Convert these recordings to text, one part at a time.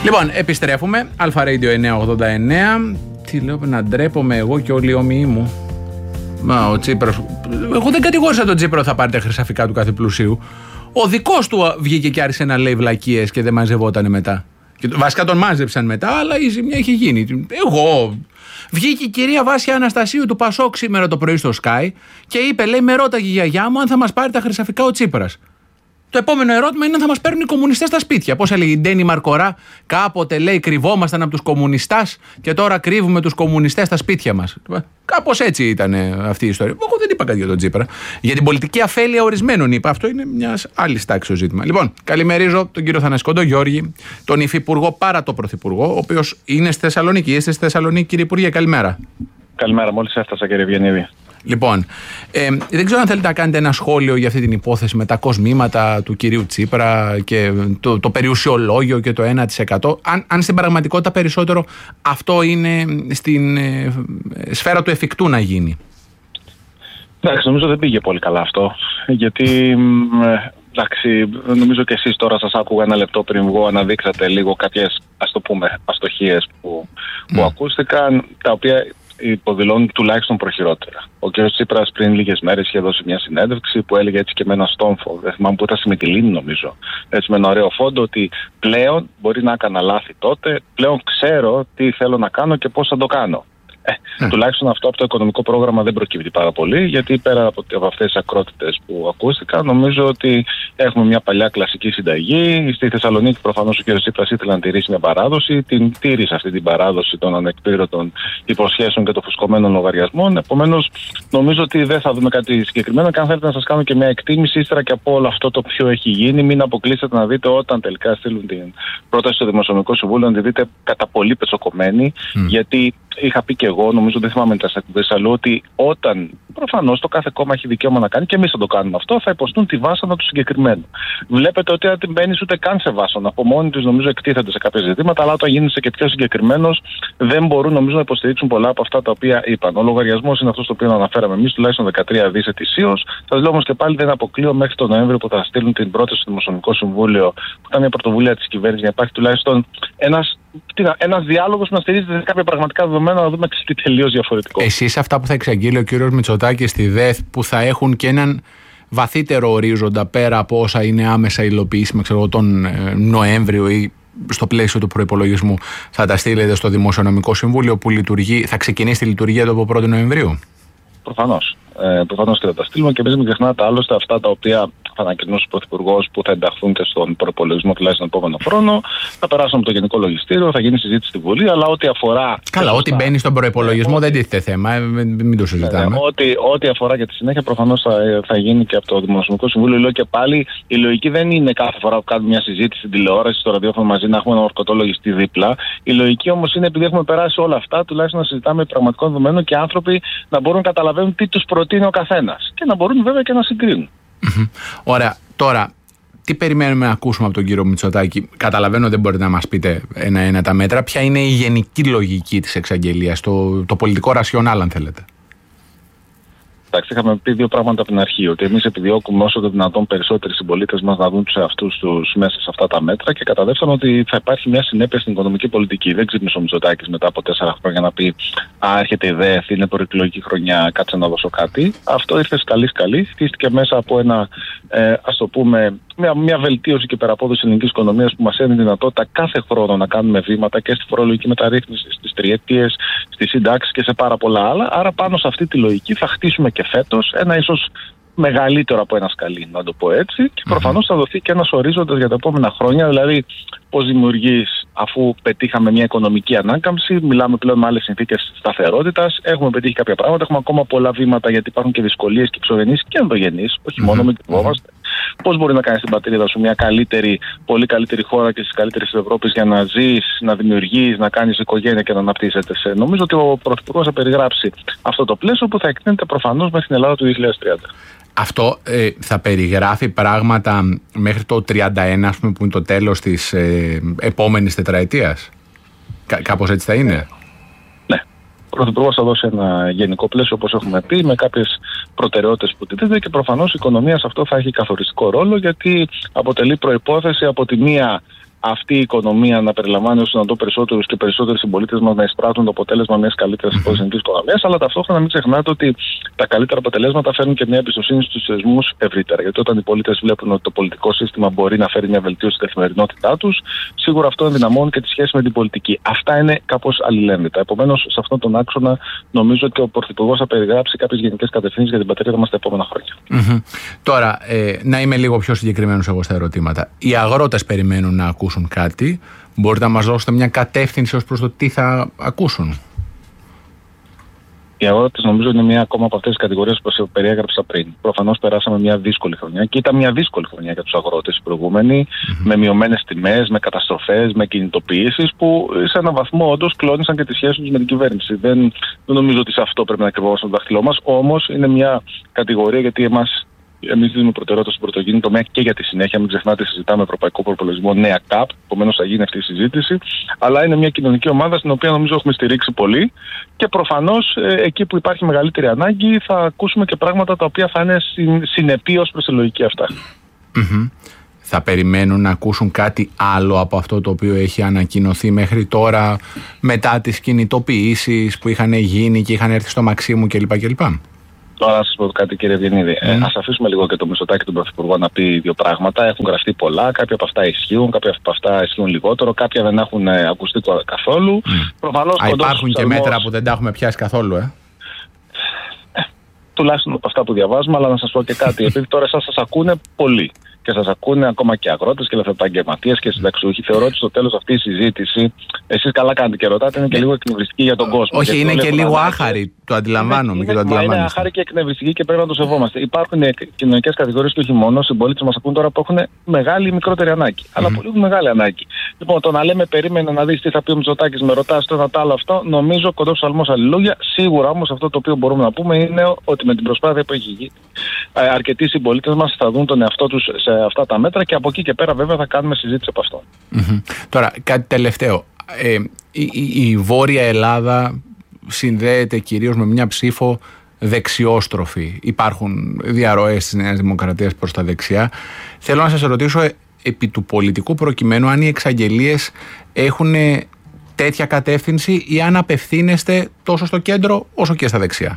Λοιπόν, επιστρέφουμε. Αλφα-Radio 989. Τι λέω, να ντρέπομαι εγώ και όλοι οι όμοιοι μου. Μα ο Τσίπρας. Εγώ δεν κατηγόρησα τον Τσίπρα ότι θα πάρει τα χρυσαφικά του κάθε πλουσίου. Ο δικός του βγήκε και άρχισε να λέει βλακίες και δεν μαζευόταν μετά. Και βασικά τον μάζεψαν μετά, αλλά η ζημιά είχε γίνει. Εγώ. Βγήκε η κυρία Βάσια Αναστασίου του Πασόκ σήμερα το πρωί στο Sky και είπε, λέει, με ρώταγε η γιαγιά μου αν θα μας πάρει τα χρυσαφικά ο Τσίπρας. Το επόμενο ερώτημα είναι αν θα μας παίρνουν οι κομμουνιστές στα σπίτια. Πώς έλεγε η Ντένι Μαρκορά, κάποτε λέει κρυβόμασταν από τους κομμουνιστάς και τώρα κρύβουμε τους κομμουνιστές στα σπίτια μας. Κάπως έτσι ήταν αυτή η ιστορία. Εγώ δεν είπα κάτι για τον Τσίπρα. Για την πολιτική αφέλεια ορισμένων είπα. Αυτό είναι μια άλλη τάξη το ζήτημα. Λοιπόν, καλημερίζω τον κύριο Θανασκόντο Γιώργη, τον υφυπουργό παρά το πρωθυπουργό, ο οποίος είναι στη Θεσσαλονίκη. Είστε στη Θεσσαλονίκη, κύριε Υπουργέ, καλημέρα. Καλημέρα, μόλις έφτασα, κύριε Βιενίδη. Λοιπόν, δεν ξέρω αν θέλετε να κάνετε ένα σχόλιο για αυτή την υπόθεση με τα κοσμήματα του κυρίου Τσίπρα και το περιουσιολόγιο και το 1%. Αν στην πραγματικότητα περισσότερο αυτό είναι στην σφαίρα του εφικτού να γίνει. Εντάξει, νομίζω δεν πήγε πολύ καλά αυτό. Γιατί, εντάξει, νομίζω και εσείς τώρα σας άκουγα ένα λεπτό πριν βγω, αναδείξατε λίγο κάποιες, ας το πούμε, αστοχίες που ακούστηκαν, τα οποία υποδηλώνουν τουλάχιστον προχειρότερα. Ο κ. Τσίπρας πριν λίγες μέρες είχε δώσει μια συνέντευξη που έλεγε έτσι και με ένα στόμφο, δεν θυμάμαι που ήταν στη Μυτιλήνη νομίζω, έτσι με ένα ωραίο φόντο, ότι πλέον μπορεί να έκανα λάθη τότε, πλέον ξέρω τι θέλω να κάνω και πώς θα το κάνω. Τουλάχιστον αυτό από το οικονομικό πρόγραμμα δεν προκύπτει πάρα πολύ, γιατί πέρα από αυτές τις ακρότητες που ακούστηκαν, νομίζω ότι έχουμε μια παλιά κλασική συνταγή. Στη Θεσσαλονίκη προφανώς ο κ. Τσίπρας ήθελε να τηρήσει μια παράδοση, την τήρησε αυτή την παράδοση των ανεκπλήρωτων υποσχέσεων και των φουσκωμένων λογαριασμών. Επομένως, νομίζω ότι δεν θα δούμε κάτι συγκεκριμένο. Και αν θέλετε να σας κάνω και μια εκτίμηση ύστερα και από όλο αυτό το ποιο έχει γίνει, μην αποκλείσετε να δείτε όταν τελικά στείλουν την πρόταση στο Δημοσιονομικό Συμβούλιο, να τη δείτε κατά πολύ πετσοκομμένη, γιατί είχα πει και εγώ, νομίζω δεν θυμάμαι τα εκπομπές, αλλά ότι όταν προφανώς το κάθε κόμμα έχει δικαίωμα να κάνει και εμείς θα το κάνουμε αυτό, θα υποστούν τη βάσανα του συγκεκριμένου. Βλέπετε ότι αν την μπαίνεις ούτε καν σε βάσανα, από μόνοι τους νομίζω εκτίθενται σε κάποια ζητήματα, αλλά όταν γίνεσαι και πιο συγκεκριμένος, δεν μπορούν νομίζω να υποστηρίξουν πολλά από αυτά τα οποία είπαν. Ο λογαριασμός είναι αυτός το οποίο αναφέραμε εμείς, τουλάχιστον 13 δις ετησίως. Σας λέω όμως και πάλι δεν αποκλείω μέχρι τον Νοέμβριο που θα στείλουν την πρόταση στο Δημοσιονομικό Συμβούλιο, που ήταν μια πρωτοβουλία της κυβέρνησης, για να υπάρχει τουλάχιστον ένας διάλογος που να στηρίζεται σε κάποια πραγματικά δεδομένα, να δούμε κάτι τελείως διαφορετικό. Εσείς αυτά που θα εξαγγείλει ο κύριος Μητσοτάκης στη ΔΕΘ, που θα έχουν και έναν βαθύτερο ορίζοντα πέρα από όσα είναι άμεσα υλοποιήσιμα, ξέρω, τον Νοέμβριο ή στο πλαίσιο του προϋπολογισμού, θα τα στείλετε στο Δημοσιονομικό Συμβούλιο που θα ξεκινήσει τη λειτουργία του από 1η Νοεμβρίου? Προφανώς. Προφανώς και θα τα στείλουμε, και εμείς μην ξεχνάτε άλλωστε αυτά τα οποία θα ανακοινώσει ο Πρωθυπουργός που θα ενταχθούν και στον προϋπολογισμό τουλάχιστον τον επόμενο χρόνο. Θα περάσουν από το Γενικό Λογιστήριο, θα γίνει συζήτηση στη Βουλή, αλλά ό,τι αφορά. Καλά, ό,τι μπαίνει στον προϋπολογισμό δεν τίθεται θέμα, μην το συζητάμε. Ό,τι αφορά για τη συνέχεια προφανώς θα γίνει και από το Δημοσιονομικό Συμβούλιο. Λέω και πάλι, η λογική δεν είναι κάθε φορά που κάνουμε μια συζήτηση στην τηλεόραση, στο ραδιόφωνο μαζί, να έχουμε ένα ορκωτό λογιστή δίπλα. Η λογική όμως είναι, επειδή έχουμε περάσει όλα αυτά, τουλάχιστον να συζητάμε πραγματικό δεδομένο και άνθρωποι να μπορούν να καταλαβαίνουν τι τους προτείνει ο καθένας. Και να μπορούν βέβαια και να συγκρίνουν. Ωραία. Τώρα, τι περιμένουμε να ακούσουμε από τον κύριο Μητσοτάκη? Καταλαβαίνω δεν μπορείτε να μας πείτε ένα-ένα τα μέτρα. Ποια είναι η γενική λογική της εξαγγελίας, το πολιτικό ρασιονάλ, αν θέλετε? Εντάξει, είχαμε πει δύο πράγματα από την αρχή. Ότι εμείς επιδιώκουμε όσο το δυνατόν περισσότεροι συμπολίτες μας να δουν τους εαυτούς τους μέσα σε αυτά τα μέτρα. Και κατά δεύτερον, ότι θα υπάρχει μια συνέπεια στην οικονομική πολιτική. Δεν ξύπνησε ο Μητσοτάκης μετά από 4 χρόνια να πει έρχεται η ΔΕΘ, είναι προεκλογική χρονιά, κάτσε να δώσω κάτι. Αυτό ήρθε σκαλί-σκαλί. Χτίστηκε μέσα από ένα, ας το πούμε, μια βελτίωση και περαπόδοση της ελληνικής οικονομίας που μας έδινε δυνατότητα κάθε χρόνο να κάνουμε βήματα και στη φορολογική μεταρρύθμιση, στις τριετίες, στις συντάξεις και σε πάρα πολλά άλλα. Άρα πάνω σε αυτή τη λογική θα χτίσουμε και φέτος ένα ίσως μεγαλύτερο από ένα σκαλί, να το πω έτσι, και προφανώς θα δοθεί και ένας ορίζοντας για τα επόμενα χρόνια, δηλαδή πώς δημιουργείς, αφού πετύχαμε μια οικονομική ανάκαμψη, μιλάμε πλέον με άλλες συνθήκες σταθερότητας, έχουμε πετύχει κάποια πράγματα, έχουμε ακόμα πολλά βήματα γιατί υπάρχουν και δυσκολίες και εξωγενείς και ενδογενείς, όχι μόνο με κρυβόμαστε. Πώς μπορεί να κάνεις την πατρίδα σου μια καλύτερη, πολύ καλύτερη χώρα και στις καλύτερες της Ευρώπης για να ζεις, να δημιουργείς, να κάνεις οικογένεια και να αναπτύσσεται. Νομίζω ότι ο Πρωθυπουργός θα περιγράψει αυτό το πλαίσιο που θα εκτείνεται προφανώς μέχρι την Ελλάδα του 2030. Αυτό θα περιγράφει πράγματα μέχρι το 31, ας πούμε, που είναι το τέλος της επόμενης τετραετίας. Κάπως έτσι θα είναι. Ναι. Ο Πρωθυπουργός θα δώσει ένα γενικό πλαίσιο, όπως έχουμε πει, με κάποιες προτεραιότητες που τίθενται, και προφανώς η οικονομία σε αυτό θα έχει καθοριστικό ρόλο, γιατί αποτελεί προϋπόθεση από τη μία αυτή η οικονομία να περιλαμβάνει όσο να το περισσότερους και περισσότεροι συμπολίτες μας να εισπράττουν το αποτέλεσμα μιας καλύτερης πολιτικής οικονομίας, αλλά ταυτόχρονα μην ξεχνάτε ότι τα καλύτερα αποτελέσματα φέρνουν και μια εμπιστοσύνη στους θεσμούς ευρύτερα. Γιατί όταν οι πολίτες βλέπουν ότι το πολιτικό σύστημα μπορεί να φέρει μια βελτίωση στην καθημερινότητά τους, σίγουρα αυτό ενδυναμώνει και τη σχέση με την πολιτική. Αυτά είναι κάπως αλληλένδετα. Επομένως, σε αυτόν τον άξονα νομίζω ότι ο Πρωθυπουργός θα περιγράψει κάποιες γενικές κατευθύνσεις για την πατρίδα μας τα επόμενα χρόνια. Τώρα, να είμαι λίγο πιο συγκεκριμένος εγώ στα ερωτήματα. Οι αγρότες περιμένουν να ακούσουν κάτι. Μπορείτε να μας δώσετε μια κατεύθυνση ως προς το τι θα ακούσουν? Οι αγρότες νομίζω είναι μια ακόμα από αυτές τις κατηγορίες που περιέγραψα πριν. Προφανώς περάσαμε μια δύσκολη χρονιά και ήταν μια δύσκολη χρονιά για τους αγρότες οι προηγούμενοι, με μειωμένες τιμές, με καταστροφές, με κινητοποιήσεις που σε έναν βαθμό όντως κλώνησαν και τις σχέσεις τους με την κυβέρνηση. Δεν νομίζω ότι σε αυτό πρέπει να κρυβόμαστε το δάχτυλό μας, όμως είναι μια κατηγορία γιατί εμείς δίνουμε προτεραιότητα στον πρωτογενή τομέα και για τη συνέχεια. Μην ξεχνάτε, συζητάμε ευρωπαϊκό προπολογισμό, νέα ΚΑΠ. Επομένως θα γίνει αυτή η συζήτηση. Αλλά είναι μια κοινωνική ομάδα στην οποία νομίζω έχουμε στηρίξει πολύ. Και προφανώς εκεί που υπάρχει μεγαλύτερη ανάγκη θα ακούσουμε και πράγματα τα οποία θα είναι συνεπή ως προς τη λογική αυτά. Θα περιμένουν να ακούσουν κάτι άλλο από αυτό το οποίο έχει ανακοινωθεί μέχρι τώρα, μετά τις κινητοποιήσεις που είχαν γίνει και είχαν έρθει στο Μαξίμου κλπ. Τώρα να σας πω κάτι, κύριε Ευγενίδη. Ας αφήσουμε λίγο και το Μητσοτάκη τον Πρωθυπουργό να πει δύο πράγματα. Έχουν γραφτεί πολλά, κάποια από αυτά ισχύουν, κάποια από αυτά ισχύουν λιγότερο, κάποια δεν έχουν ακουστεί καθόλου. Προφανώς, υπάρχουν και μέτρα που δεν τα έχουμε πιάσει καθόλου, τουλάχιστον από αυτά που διαβάζουμε, αλλά να σας πω και κάτι. Επειδή τώρα σας ακούνε πολλοί και σας ακούνε ακόμα και αγρότες και ελευθεροπαγγελματίες και συνταξιούχοι, θεωρώ ότι στο τέλος αυτή η συζήτηση, εσείς καλά κάνετε και ρωτάτε, είναι και λίγο εκνευριστική για τον κόσμο. Όχι, είναι και λίγο άχαρη, το αντιλαμβάνομαι. Είναι άχαρη και εκνευριστική και πρέπει να το σεβόμαστε. Υπάρχουν κοινωνικές κατηγορίες και όχι μόνο, συμπολίτες μας ακούν τώρα που έχουν μεγάλη ή μικρότερη ανάγκη. Αλλά πολύ μεγάλη ανάγκη. Λοιπόν, το να λέμε περίμενε να δεις τι θα πει ο Μητσοτάκης, με ρωτάς το ένα τ' άλλο αυτό, νομίζω κοντός ψαλμός αλληλούια. Σίγουρα όμως αυτό το οποίο μπορούμε να πούμε είναι ότι με την προσπάθεια που έχει γίνει, αρκετοί συμπολίτες μας θα δουν τον εαυτό τους σε αυτά τα μέτρα και από εκεί και πέρα βέβαια θα κάνουμε συζήτηση από αυτό. Τώρα, κάτι τελευταίο. Η Βόρεια Ελλάδα συνδέεται κυρίως με μια ψήφο δεξιόστροφη. Υπάρχουν διαρροές της Νέας Δημοκρατίας προς τα δεξιά. Θέλω να σας ρωτήσω επί του πολιτικού προκειμένου αν οι εξαγγελίες έχουν τέτοια κατεύθυνση ή αν απευθύνεστε τόσο στο κέντρο όσο και στα δεξιά.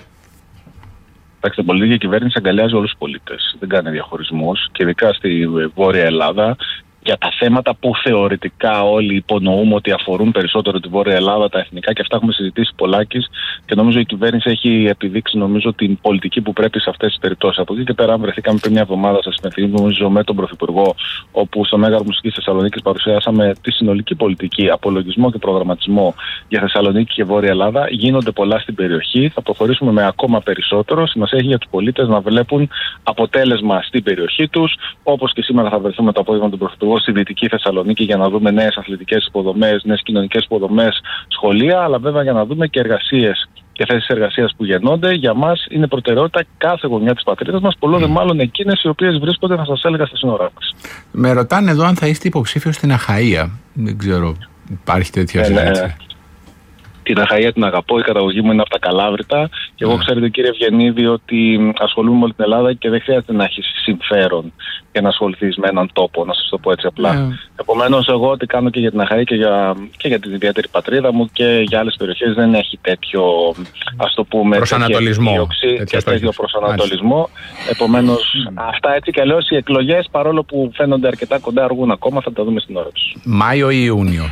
Εντάξει, η πολιτική κυβέρνηση αγκαλιάζει όλους τους πολίτες. Δεν κάνει διαχωρισμούς και ειδικά στη Βόρεια Ελλάδα για τα θέματα που θεωρητικά όλοι υπονοούμε ότι αφορούν περισσότερο τη Βόρεια Ελλάδα, τα εθνικά, και αυτά έχουμε συζητήσει πολλάκις και νομίζω η κυβέρνηση έχει επιδείξει την πολιτική που πρέπει σε αυτές τις περιπτώσεις. Από εκεί και πέρα, βρεθήκαμε πριν μια εβδομάδα, σας υπενθυμίζω, με τον Πρωθυπουργό, όπου στο Μέγαρο Μουσικής Θεσσαλονίκης παρουσιάσαμε τη συνολική πολιτική, απολογισμό και προγραμματισμό για Θεσσαλονίκη και Βόρεια Ελλάδα. Γίνονται πολλά στην περιοχή. Θα προχωρήσουμε με ακόμα περισσότερο. Σημασία έχει για τους πολίτες να βλέπουν αποτέλεσμα στην περιοχή τους. Όπως και σήμερα θα βρεθούμε το απόγευμα τον Πρωθυπουργό στη Δυτική Θεσσαλονίκη για να δούμε νέες αθλητικές υποδομές, νέες κοινωνικές υποδομές, σχολεία, αλλά βέβαια για να δούμε και εργασίες και θέσεις εργασίας που γεννώνται. Για μας είναι προτεραιότητα κάθε γωνιά της πατρίδας μας, πολλό δε μάλλον εκείνες οι οποίες βρίσκονται, θα σας έλεγα, στα σύνορά μας. Με ρωτάνε εδώ αν θα είστε υποψήφιος στην Αχαΐα. Δεν ξέρω, υπάρχει τέτοια συζήτηση? Την Αχαΐα την αγαπώ, η καταγωγή μου είναι από τα Καλάβρητα και εγώ ξέρετε, κύριε Ευγενίδη, ότι ασχολούμαι με όλη την Ελλάδα και δεν χρειάζεται να έχει συμφέρον για να ασχοληθείς με έναν τόπο, να σας το πω έτσι απλά. Επομένως, εγώ ό,τι κάνω και για την Αχαΐα και για την ιδιαίτερη πατρίδα μου και για άλλες περιοχές δεν έχει τέτοιο, ας το πούμε, προσανατολισμό. τέτοιο προσανατολισμό. Επομένως, αυτά έτσι κι αλλιώς οι εκλογές, παρόλο που φαίνονται αρκετά κοντά, αργούν ακόμα, θα τα δούμε στην ώρα τους. Μάιο ή Ιούνιο?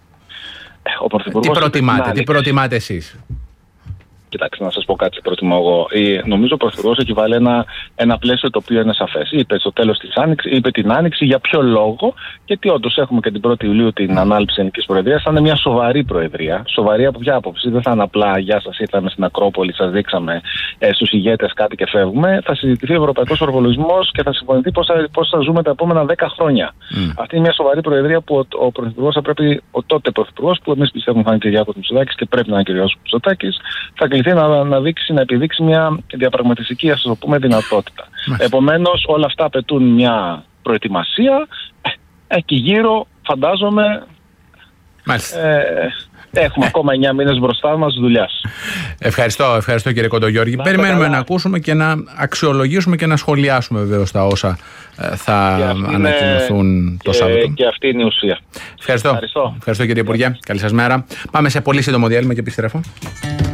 Τι προτιμάτε εσείς? Κοιτάξτε, να σας πω κάτι, προτιμώ εγώ. Νομίζω ο Πρωθυπουργός έχει βάλει ένα πλαίσιο το οποίο είναι σαφές. Είπε στο τέλος της Άνοιξης, είπε την Άνοιξη για ποιο λόγο, γιατί όντως έχουμε και την 1η Ιουλίου την ανάληψη ελληνικής προεδρίας. Θα είναι μια σοβαρή προεδρία. Σοβαρή από ποια άποψη? Δεν θα είναι απλά γεια σας, ήρθαμε στην Ακρόπολη, σας δείξαμε στους ηγέτες κάτι και φεύγουμε. Θα συζητηθεί ο ευρωπαϊκός προπολογισμός και θα συμφωνηθεί πώς θα ζούμε τα επόμενα 10 χρόνια. Αυτή είναι μια σοβαρή προεδρία που ο Πρωθυπουργός θα πρέπει, ο τότε Πρωθυπουργός, που εμείς πιστεύουμε θα είναι και ο Κυριάκος Μητσοτάκης και πρέπει να είναι και ο Κυριάκος Μητσοτάκης, θα κληθεί να επιδείξει μια διαπραγματευτική, ας το πούμε, δυνατότητα. Επομένως, όλα αυτά απαιτούν μια προετοιμασία. Εκεί γύρω, φαντάζομαι, έχουμε ακόμα 9 μήνες μπροστά μας δουλειάς. Ευχαριστώ κύριε Κοντογιώργη. Περιμένουμε να ακούσουμε και να αξιολογήσουμε και να σχολιάσουμε βεβαίως τα όσα θα ανακοινωθούν το Σάββατο. Και αυτή είναι η ουσία. Ευχαριστώ κύριε Υπουργέ. Καλή σας μέρα. Πάμε σε πολύ σύντομο διάλειμμα και επιστρέφω.